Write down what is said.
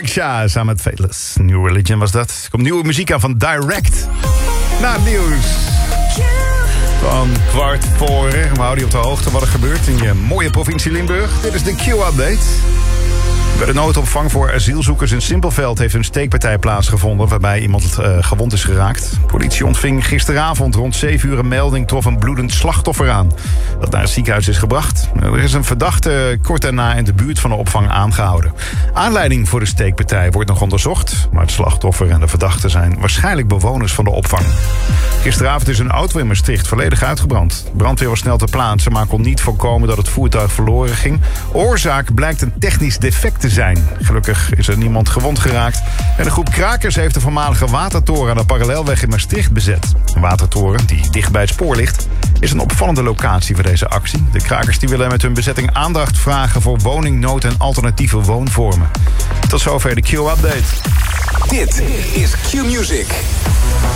Raksha samen met Fateless. New Religion was dat. Er komt nieuwe muziek aan van Direct. Na het nieuws van 15:15. We houden je op de hoogte wat er gebeurt in je mooie provincie Limburg. Dit is de Q-update. Bij de noodopvang voor asielzoekers in Simpelveld heeft een steekpartij plaatsgevonden waarbij iemand gewond is geraakt. Politie ontving gisteravond rond 7 uur een melding, trof een bloedend slachtoffer aan dat naar het ziekenhuis is gebracht. Er is een verdachte kort daarna in de buurt van de opvang aangehouden. Aanleiding voor de steekpartij wordt nog onderzocht, maar het slachtoffer en de verdachte zijn waarschijnlijk bewoners van de opvang. Gisteravond is een auto in Maastricht volledig uitgebrand. De brandweer was snel ter plaatse, maar kon niet voorkomen dat het voertuig verloren ging. Oorzaak blijkt een technisch defect te zijn. Gelukkig is er niemand gewond geraakt. En een groep krakers heeft de voormalige watertoren aan de Parallelweg in Maastricht bezet. Een watertoren, die dicht bij het spoor ligt, is een opvallende locatie voor deze actie. De krakers die willen met hun bezetting aandacht vragen voor woningnood en alternatieve woonvormen. Tot zover de Q-update. Dit is Q-Music.